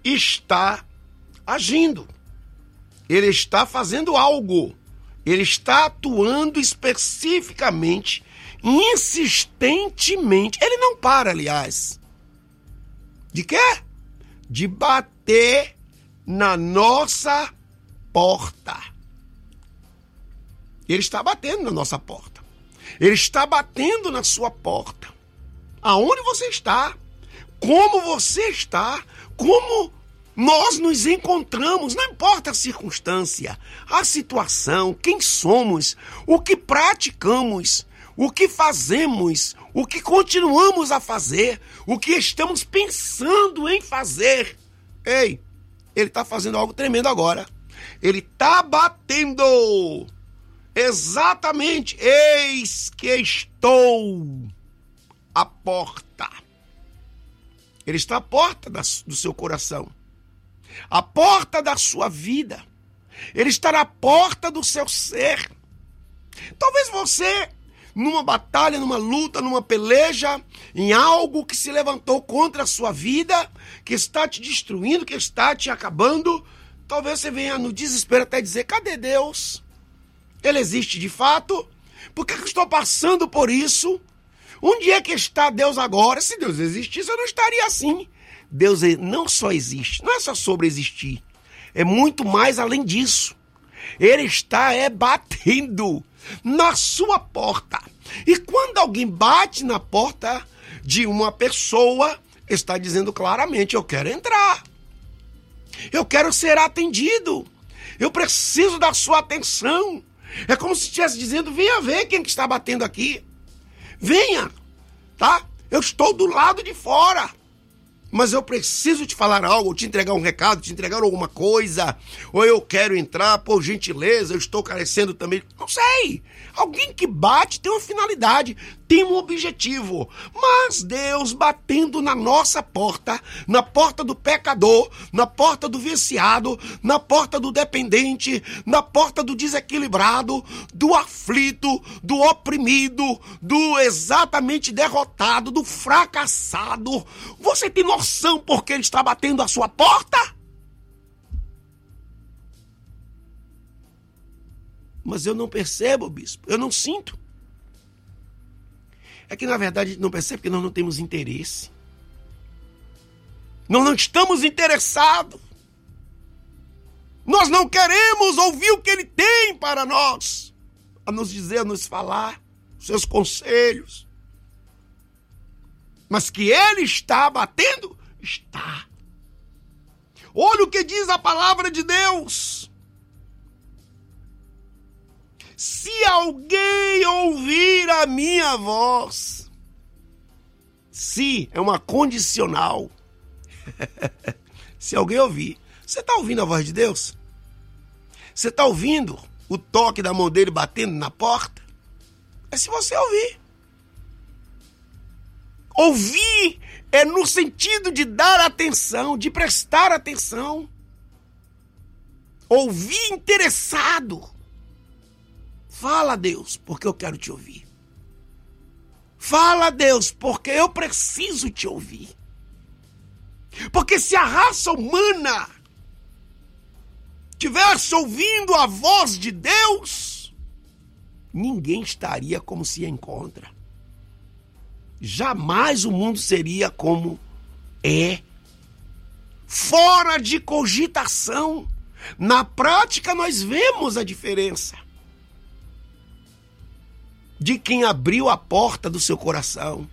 está agindo. Ele está fazendo algo. Ele está atuando especificamente, insistentemente. Ele não para, aliás. De quê? De bater na nossa porta. Ele está batendo na nossa porta. Ele está batendo na sua porta. Aonde você está? Como você está? Como nós nos encontramos? Não importa a circunstância, a situação, quem somos, o que praticamos, o que fazemos, o que continuamos a fazer, o que estamos pensando em fazer. Ei, ele está fazendo algo tremendo agora. Ele está batendo. Exatamente. Eis que estou à porta. Ele está à porta do seu coração. À porta da sua vida. Ele está na porta do seu ser. Talvez você, numa batalha, numa luta, numa peleja, em algo que se levantou contra a sua vida, que está te destruindo, que está te acabando, talvez você venha no desespero até dizer: cadê Deus? Ele existe de fato? Por que eu estou passando por isso? Onde é que está Deus agora? Se Deus existisse, eu não estaria assim. Deus não só existe, não é só sobre existir, é muito mais além disso. Ele está batendo na sua porta. E quando alguém bate na porta de uma pessoa, está dizendo claramente: eu quero entrar. Eu quero ser atendido. Eu preciso da sua atenção. É como se estivesse dizendo: venha ver quem que está batendo aqui. Venha, tá? Eu estou do lado de fora. Mas eu preciso te falar algo, te entregar um recado, te entregar alguma coisa. Ou eu quero entrar, por gentileza, eu estou carecendo também. Não sei. Alguém que bate tem uma finalidade, tem um objetivo. Mas Deus batendo na nossa porta, na porta do pecador, na porta do viciado, na porta do dependente, na porta do desequilibrado, do aflito, do oprimido, do exatamente derrotado, do fracassado. Você tem noção por que ele está batendo a sua porta? Mas eu não percebo, bispo. Eu não sinto. É que, na verdade, a gente não percebe porque nós não temos interesse. Nós não estamos interessados. Nós não queremos ouvir o que ele tem para nós. A nos dizer, a nos falar, seus conselhos. Mas que ele está batendo, está. Olha o que diz a palavra de Deus. Se alguém ouvir a minha voz, se é uma condicional. Se alguém ouvir, você está ouvindo a voz de Deus? Você está ouvindo o toque da mão dele batendo na porta? É se você ouvir. Ouvir é no sentido de dar atenção, de prestar atenção. Ouvir interessado. Fala, Deus, porque eu quero te ouvir. Fala, Deus, porque eu preciso te ouvir. Porque se a raça humana tivesse ouvindo a voz de Deus, ninguém estaria como se encontra. Jamais o mundo seria como é. Fora de cogitação. Na prática, nós vemos a diferença de quem abriu a porta do seu coração.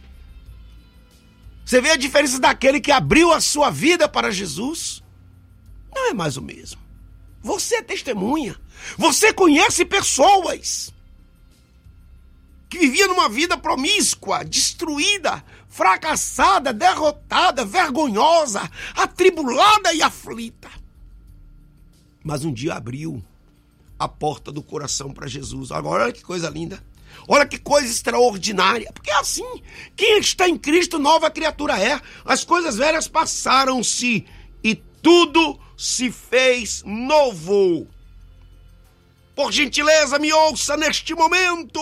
Você vê a diferença daquele que abriu a sua vida para Jesus? Não é mais o mesmo. Você é testemunha. Você conhece pessoas que viviam numa vida promíscua, destruída, fracassada, derrotada, vergonhosa, atribulada e aflita. Mas um dia abriu a porta do coração para Jesus. Agora, olha que coisa linda. Olha que coisa extraordinária. Porque é assim, quem está em Cristo, nova criatura é. As coisas velhas passaram-se e tudo se fez novo. Por gentileza, me ouça neste momento.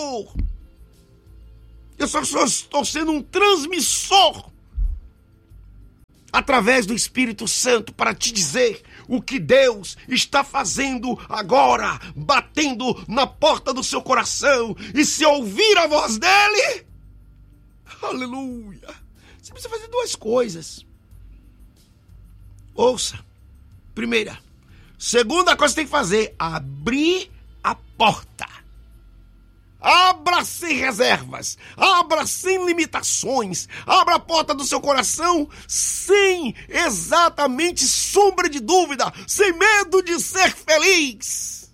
Eu só estou sendo um transmissor através do Espírito Santo, para te dizer o que Deus está fazendo agora, batendo na porta do seu coração. E se ouvir a voz dele, aleluia, você precisa fazer duas coisas. Ouça. Primeira. Segunda coisa que você tem que fazer, abrir a porta. Abra sem reservas, abra sem limitações, abra a porta do seu coração sem exatamente sombra de dúvida, sem medo de ser feliz.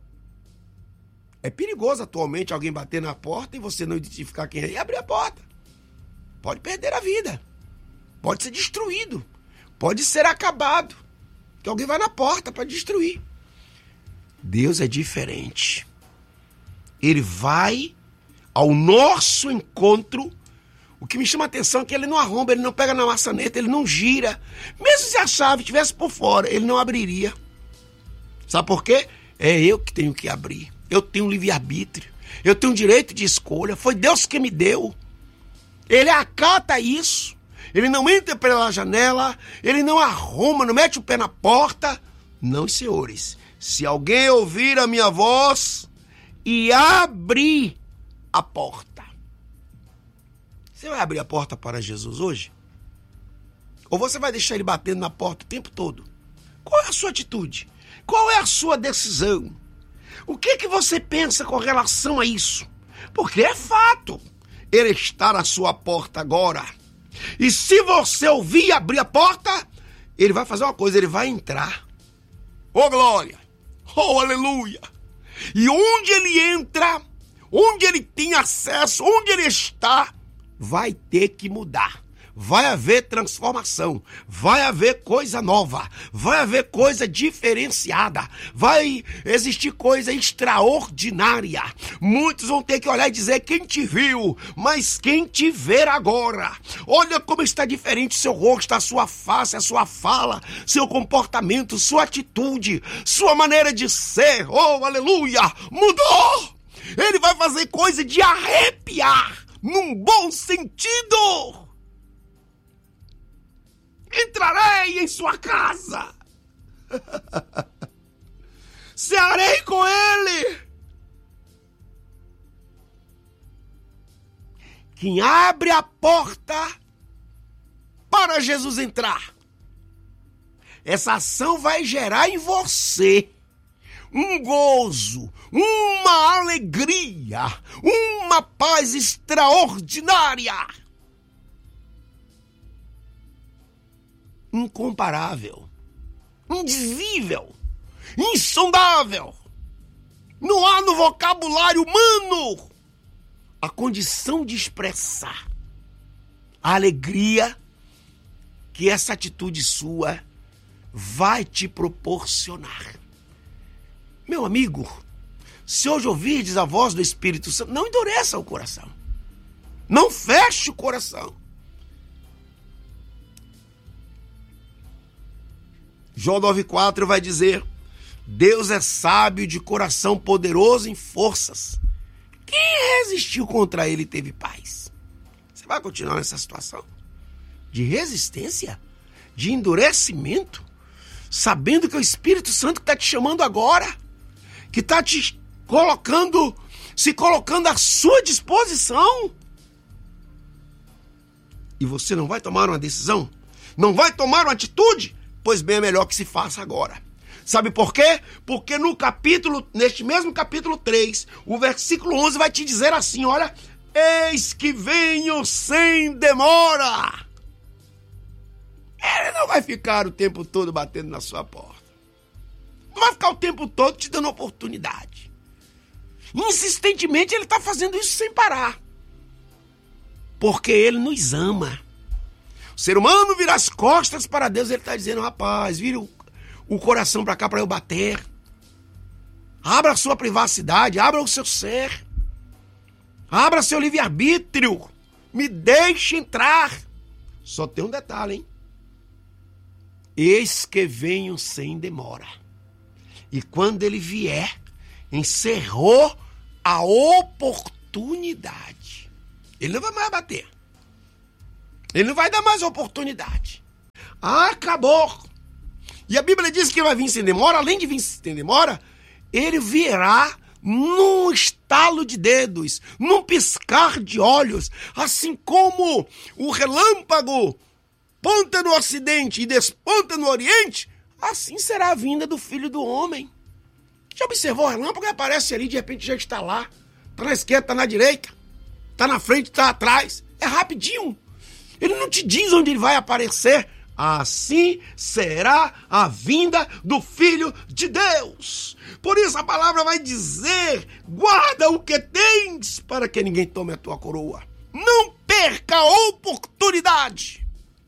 É perigoso atualmente alguém bater na porta e você não identificar quem é e abrir a porta. Pode perder a vida, pode ser destruído, pode ser acabado, que alguém vai na porta para destruir. Deus é diferente. Ele vai ao nosso encontro. O que me chama a atenção é que ele não arromba, ele não pega na maçaneta, ele não gira. Mesmo se a chave estivesse por fora, ele não abriria. Sabe por quê? É eu que tenho que abrir. Eu tenho livre-arbítrio. Eu tenho direito de escolha. Foi Deus que me deu. Ele acata isso. Ele não entra pela janela. Ele não arruma, não mete o pé na porta. Não, senhores. Se alguém ouvir a minha voz e abrir a porta. Você vai abrir a porta para Jesus hoje? Ou você vai deixar ele batendo na porta o tempo todo? Qual é a sua atitude? Qual é a sua decisão? O que você pensa com relação a isso? Porque é fato, ele está na sua porta agora. E se você ouvir e abrir a porta, ele vai fazer uma coisa, ele vai entrar. Oh glória! Oh aleluia! E onde ele entra, onde ele tem acesso, onde ele está, vai ter que mudar. Vai haver transformação, vai haver coisa nova, vai haver coisa diferenciada, vai existir coisa extraordinária. Muitos vão ter que olhar e dizer: quem te viu, mas quem te ver agora? Olha como está diferente seu rosto, a sua face, a sua fala, seu comportamento, sua atitude, sua maneira de ser. Oh, aleluia, mudou! Ele vai fazer coisa de arrepiar, num bom sentido. Entrarei em sua casa, cearei com ele. Quem abre a porta para Jesus entrar, essa ação vai gerar em você um gozo, uma alegria, uma paz extraordinária, incomparável, indizível, insondável. Não há no vocabulário humano a condição de expressar a alegria que essa atitude sua vai te proporcionar. Meu amigo, se hoje ouvirdes a voz do Espírito Santo, não endureça o coração, não feche o coração. João 9,4 vai dizer: Deus é sábio, de coração poderoso em forças. Quem resistiu contra ele teve paz. Você vai continuar nessa situação de resistência, de endurecimento, sabendo que é o Espírito Santo que está te chamando agora, que está te colocando, se colocando à sua disposição, e você não vai tomar uma decisão? Não vai tomar uma atitude? Pois bem, é melhor que se faça agora. Sabe por quê? Porque neste mesmo capítulo 3, o versículo 11 vai te dizer assim: olha, eis que venho sem demora. Ele não vai ficar o tempo todo batendo na sua porta. Não vai ficar o tempo todo te dando oportunidade. Insistentemente ele está fazendo isso sem parar. Porque ele nos ama. O ser humano vira as costas para Deus, ele está dizendo: rapaz, vira o coração para cá para eu bater. Abra a sua privacidade, abra o seu ser. Abra seu livre-arbítrio. Me deixe entrar. Só tem um detalhe, hein? Eis que venho sem demora. E quando ele vier, encerrou a oportunidade. Ele não vai mais bater. Ele não vai dar mais oportunidade. Acabou. E a Bíblia diz que vai vir sem demora. Além de vir sem demora, ele virá num estalo de dedos, num piscar de olhos, assim como o relâmpago ponta no ocidente e desponta no oriente, assim será a vinda do Filho do Homem. Já observou o relâmpago? Aparece ali, de repente já está lá. Está na esquerda, está na direita, está na frente, está atrás. É rapidinho. Ele não te diz onde ele vai aparecer. Assim será a vinda do Filho de Deus. Por isso a palavra vai dizer: guarda o que tens para que ninguém tome a tua coroa. Não perca a oportunidade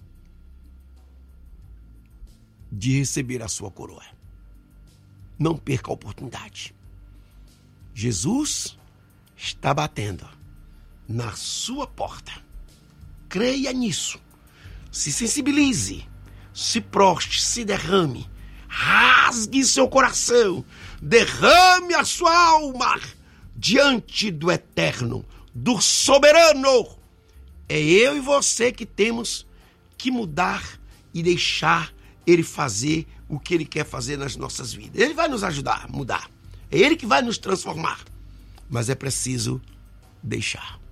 de receber a sua coroa. Não perca a oportunidade. Jesus está batendo na sua porta. Creia nisso. Se sensibilize, se proste, se derrame, rasgue seu coração, derrame a sua alma diante do eterno, do soberano. É eu e você que temos que mudar e deixar ele fazer o que ele quer fazer nas nossas vidas. Ele vai nos ajudar a mudar. É ele que vai nos transformar. Mas é preciso deixar.